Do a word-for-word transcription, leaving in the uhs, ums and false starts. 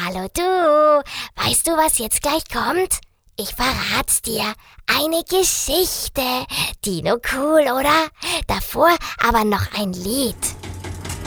Hallo du, weißt du, was jetzt gleich kommt? Ich verrat's dir. Eine Geschichte. Dino cool, oder? Davor aber noch ein Lied.